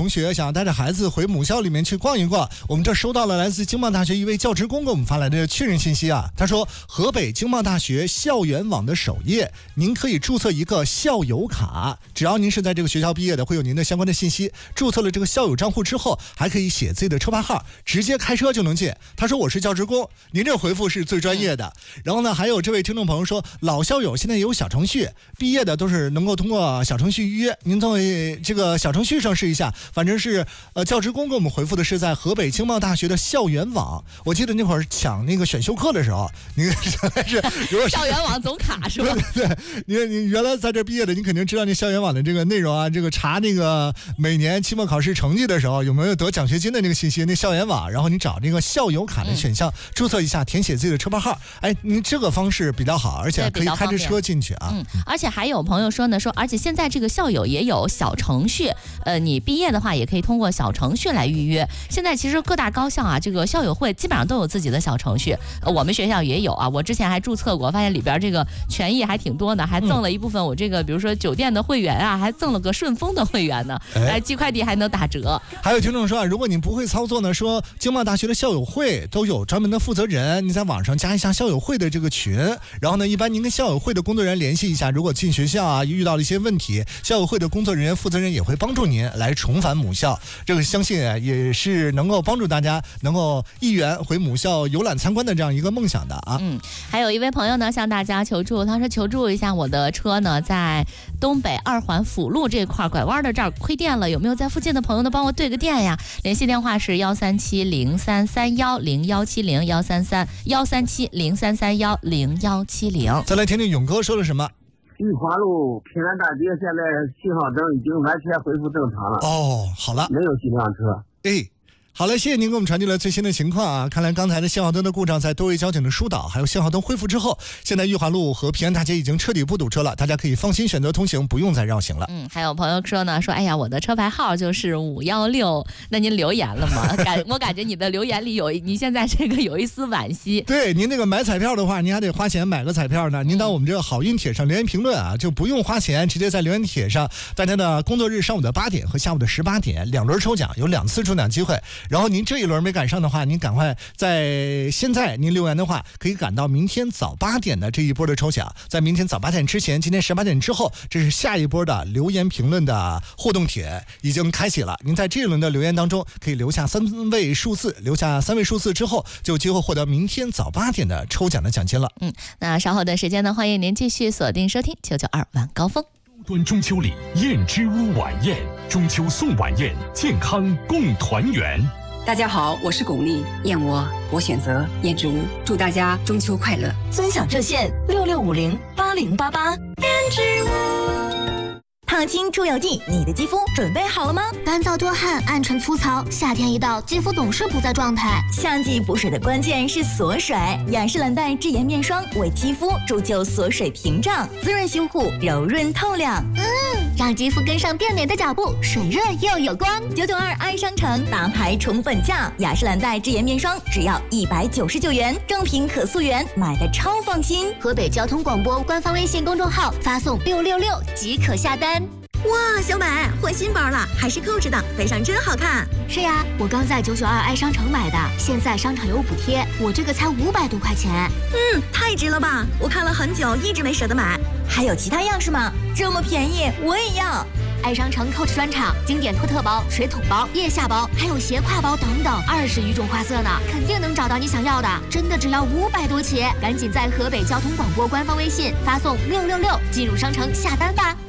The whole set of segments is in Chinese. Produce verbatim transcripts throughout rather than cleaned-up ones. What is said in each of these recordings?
同学想要带着孩子回母校里面去逛一逛，我们这收到了来自经贸大学一位教职工给我们发来的确认信息啊。他说，河北经贸大学校园网的首页，您可以注册一个校友卡，只要您是在这个学校毕业的，会有您的相关的信息。注册了这个校友账户之后，还可以写自己的车牌号，直接开车就能进。他说我是教职工，您这回复是最专业的。然后呢，还有这位听众朋友说，老校友现在也有小程序，毕业的都是能够通过小程序预约，您在这个小程序上试一下。反正是呃教职工给我们回复的是在河北经贸大学的校园网。我记得那会儿抢那个选修课的时候，你原来是如果校园网总卡是吧？ 对对，你你原来在这毕业的，你肯定知道那校园网的这个内容啊，这个查那个每年期末考试成绩的时候有没有得奖学金的那个信息，那校园网，然后你找这个校友卡的选项，嗯、注册一下，填写自己的车牌号。哎，你这个方式比较好，而且可以开着车进去啊。 嗯，而且还有朋友说呢，说而且现在这个校友也有小程序，呃，你毕业的话也可以通过小程序来预约。现在其实各大高校啊，这个校友会基本上都有自己的小程序，呃、我们学校也有啊。我之前还注册过，发现里边这个权益还挺多的，还赠了一部分我这个，比如说酒店的会员啊，还赠了个顺丰的会员呢，哎，寄快递还能打折。 还有听众说啊，如果你不会操作呢，说经贸大学的校友会都有专门的负责人，你在网上加一下校友会的这个群，然后呢，一般您跟校友会的工作人员联系一下，如果进学校啊遇到了一些问题，校友会的工作人员负责人也会帮助您来重返母校。这个相信也是能够帮助大家能够一圆回母校游览参观的这样一个梦想的啊。 嗯，还有一位朋友呢向大家求助，他说求助一下，我的车呢在东北二环辅路这块拐弯的这儿亏电了，有没有在附近的朋友呢帮我对个电呀？联系电话是幺三七零三三幺零幺七零幺三三幺三七零三三幺零幺七零。 再来听听勇哥说了什么。 玉华路平安大街现在信号灯已经完全恢复正常了。 哦，好了， 没有几辆车。 哎。好了，谢谢您给我们传递了最新的情况啊！看来刚才的信号灯的故障，在多位交警的疏导，还有信号灯恢复之后，现在玉华路和平安大街已经彻底不堵车了，大家可以放心选择通行，不用再绕行了。 嗯，还有朋友说呢，说哎呀，我的车牌号就是五幺六，那您留言了吗？感我感觉你的留言里有你现在这个有一丝惋惜。 对，您那个买彩票的话，您还得花钱买个彩票呢。您到我们这个好运帖上留言评论啊，就不用花钱，直接在留言帖上，大家的工作日上午的八点和下午的十八点两轮抽奖，有两次中奖机会。然后您这一轮没赶上的话，您赶快在现在您留言的话，可以赶到明天早八点的这一波的抽奖。在明天早八点之前，今天十八点之后，这是下一波的留言评论的互动帖已经开启了。您在这一轮的留言当中，可以留下三位数字，留下三位数字之后，就有机会获得明天早八点的抽奖的奖金了。 嗯，那稍后的时间呢，欢迎您继续锁定收听九九二晚高峰。 高端中秋礼燕之屋晚宴，中秋送晚宴，健康共团圆。 大家好，我是巩俐，燕窝我选择燕之屋，祝大家中秋快乐。 尊享热线六六五零八零八八。燕之屋，烫青出油剂，你的肌肤准备好了吗？ 干燥多汗，暗沉粗糙，夏天一到，肌肤总是不在状态。 夏季补水的关键是锁水，雅诗兰黛智妍面霜为肌肤铸就锁水屏障，滋润修护，柔润透亮。 嗯，让肌肤跟上变美的脚步，水润又有光。 九九二爱商城大牌宠粉价，雅诗兰黛智妍面霜只要一百九十九元，正品可溯源，买的超放心。 河北交通广播官方微信公众号发送六六六即可下单。 哇，小美换新包了，还是 Coach 的，背上真好看。 是呀，我刚在九九二爱商城买的，现在商场有补贴，我这个才五百多块钱。 嗯，太值了吧！我看了很久，一直没舍得买。还有其他样式吗？这么便宜，我也要。 爱商城 Coach 专场，经典托特包、水桶包、腋下包，还有斜挎包等等，二十余种花色呢，肯定能找到你想要的。真的只要五百多起，赶紧在河北交通广播官方微信发送六六六进入商城下单吧。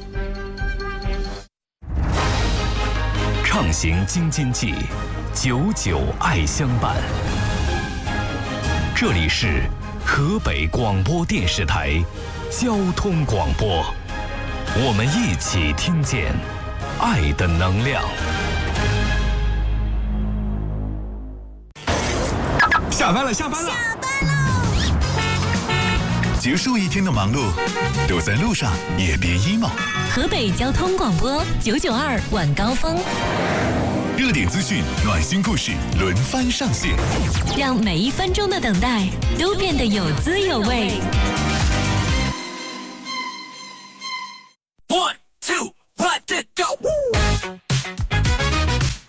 畅行京津冀，久久爱相伴。这里是河北广播电视台交通广播，我们一起听见爱的能量。 下班了，下班了， 下班喽！ 结束一天的忙碌，都在路上，也别 emo。 河北交通广播九九二晚高峰， 热点资讯、暖心故事轮番上线， 让每一分钟的等待都变得有滋有味。 One, two, let it go.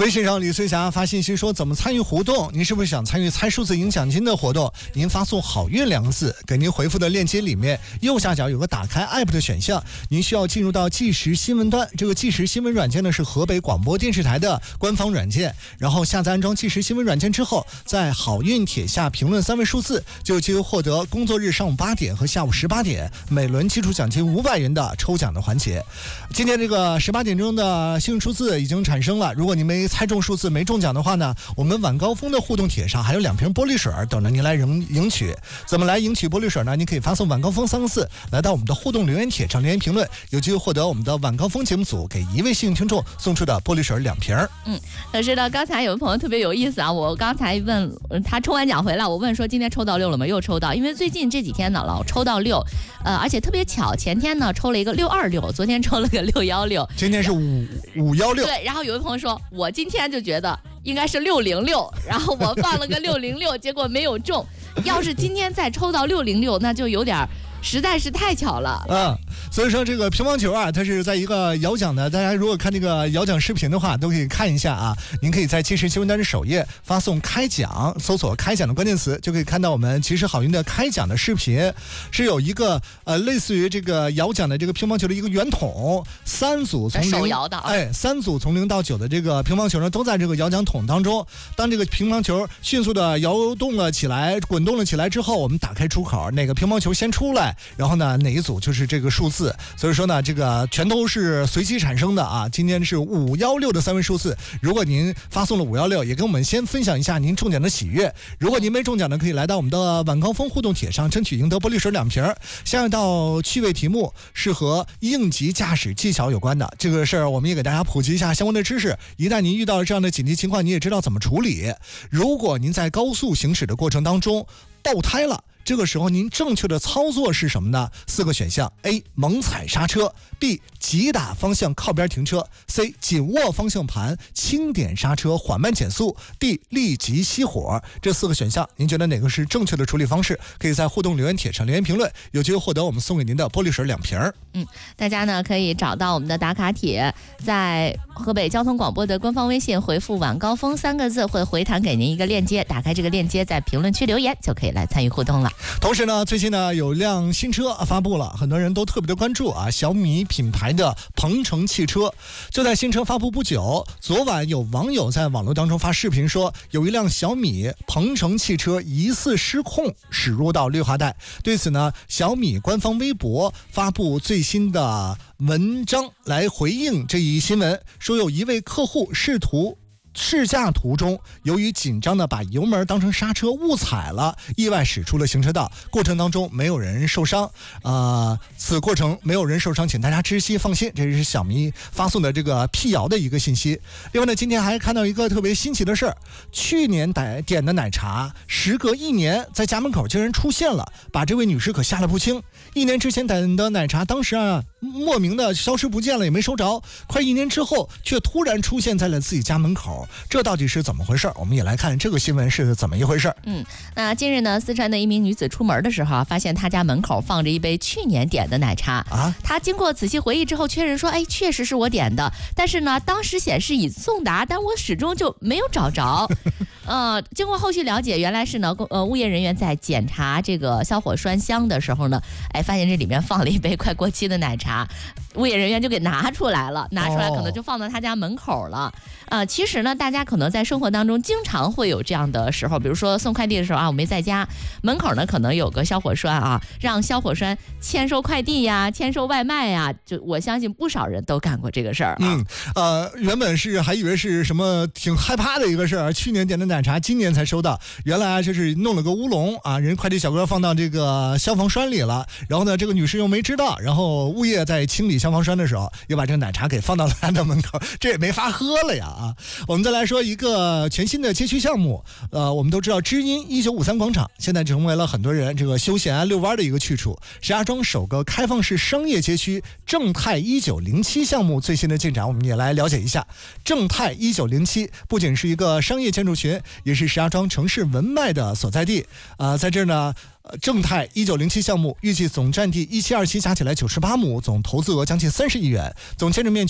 微信上李翠霞发信息说怎么参与互动，您是不是想参与猜数字赢奖金的活动？您发送好运两个字给您回复的链接里面，右下角有个打开 app 的选项，您需要进入到即时新闻端。这个即时新闻软件呢是河北广播电视台的官方软件，然后下载安装即时新闻软件之后，在好运帖下评论三位数字，就有机会获得工作日上午八点和下午十八点每轮基础奖金五百元的抽奖的环节。今天这个十八点钟的幸运数字已经产生了，如果您没猜中数字没中奖的话呢，我们晚高峰的互动帖上还有两瓶玻璃水等着您来赢赢取。怎么来赢取玻璃水呢？您可以发送晚高峰三个字来到我们的互动留言帖上留言评论，有机会获得我们的晚高峰节目组给一位幸运听众送出的玻璃水两瓶。 嗯，可是呢，刚才有个朋友特别有意思啊，我刚才问他抽完奖回来，我问说今天抽到六了吗？又抽到，因为最近这几天呢老抽到六，呃，而且特别巧，前天呢抽了一个六二六，昨天抽了个六幺六， 今天是五五幺六。 对，然后有位朋友说，我今天就觉得应该是六零六，然后我放了个六零六，结果没有中。要是今天再抽到六零六，那就有点实在是太巧了。 嗯，所以说这个乒乓球啊，它是在一个摇奖的，大家如果看这个摇奖视频的话，都可以看一下啊。您可以在即时新闻单的首页发送开奖，搜索开奖的关键词，就可以看到我们即时好运的开奖的视频，是有一个呃类似于这个摇奖的这个乒乓球的一个圆筒，三组从零手摇的、啊、 哎，三组从零到九的这个乒乓球呢，都在这个摇奖筒当中。当这个乒乓球迅速的摇动了起来，滚动了起来之后，我们打开出口，哪个乒乓球先出来，然后呢哪一组就是这个数字。所以说呢，这个全都是随机产生的啊。今天是五幺六的三位数字，如果您发送了五幺六，也跟我们先分享一下您中奖的喜悦。如果您没中奖呢，可以来到我们的晚高峰互动帖上，争取赢得玻璃水两瓶。下一道趣味题目是和应急驾驶技巧有关的，这个事儿我们也给大家普及一下相关的知识。一旦您遇到了这样的紧急情况，你也知道怎么处理。如果您在高速行驶的过程当中爆胎了，这个时候您正确的操作是什么呢？四个选项 ：A. 猛踩刹车 ；B. 急打方向靠边停车 ；C. 紧握方向盘轻点刹车缓慢减速 ；D. 立即熄火。这四个选项，您觉得哪个是正确的处理方式？可以在互动留言帖上留言评论，有机会获得我们送给您的玻璃水两瓶。 嗯，大家呢可以找到我们的打卡帖，在河北交通广播的官方微信回复晚高峰三个字，会回弹给您一个链接，打开这个链接，在评论区留言就可以来参与互动了。 同时呢，最近呢有辆新车发布了，很多人都特别的关注啊。小米品牌的鹏程汽车，就在新车发布不久，昨晚有网友在网络当中发视频说，有一辆小米鹏程汽车疑似失控驶入到绿化带。对此呢，小米官方微博发布最新的文章来回应这一新闻，说有一位客户试图试驾途中，由于紧张的把油门当成刹车误踩了，意外驶出了行车道，过程当中没有人受伤。呃，此过程没有人受伤，请大家知悉放心。这是小米发送的这个辟谣的一个信息。另外呢，今天还看到一个特别新奇的事儿，去年点的奶茶，时隔一年在家门口竟然出现了，把这位女士可吓了不轻。一年之前点的奶茶，当时啊莫名的消失不见了，也没收着，快一年之后却突然出现在了自己家门口。这到底是怎么回事？我们也来看这个新闻是怎么一回事。 嗯，那近日呢，四川的一名女子出门的时候啊，发现她家门口放着一杯去年点的奶茶啊。她经过仔细回忆之后确认说，哎，确实是我点的，但是呢，当时显示已送达，但我始终就没有找着。呃，经过后续了解，原来是呢，呃，物业人员在检查这个消火栓箱的时候呢，哎，发现这里面放了一杯快过期的奶茶，物业人员就给拿出来了，拿出来可能就放到他家门口了。呃，其实呢，大家可能在生活当中经常会有这样的时候，比如说送快递的时候啊，我没在家，门口呢可能有个消火栓啊，让消火栓签收快递呀、签收外卖呀，就我相信不少人都干过这个事儿、啊。 嗯，呃，原本是还以为是什么挺害怕的一个事儿，去年点的奶茶，今年才收到，原来啊就是弄了个乌龙啊，人快递小哥放到这个消防栓里了，然后呢，这个女士又没知道，然后物业在清理消防栓的时候，又把这个奶茶给放到了她的门口，这也没法喝了呀啊！我们再来说一个全新的街区项目，呃，我们都知道知音一九五三广场现在成为了很多人这个休闲啊遛弯的一个去处。石家庄首个开放式商业街区正泰一九零七项目最新的进展，我们也来了解一下。正泰一九零七不仅是一个商业建筑群，也是石家庄城市文脉的所在地。呃，在这儿呢。正泰一九零七项目预计总占地一七二七加起来九十八亩，总投资额将近三十亿元，总建筑面积